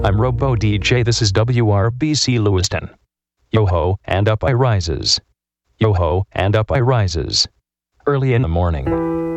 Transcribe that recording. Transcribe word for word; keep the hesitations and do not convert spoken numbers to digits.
I'm Robo D J, this is W R B C Lewiston. Yo-ho, and up I rises. Yo-ho, and up I rises. Early in the morning.